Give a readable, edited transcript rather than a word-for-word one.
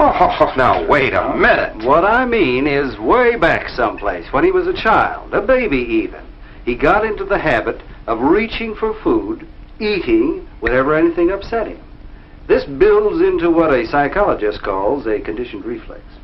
Oh, now, wait a minute. What I mean is way back someplace, when he was a child, a baby even, he got into the habit of reaching for food, eating whenever anything upset him. This builds into what a psychologist calls a conditioned reflex.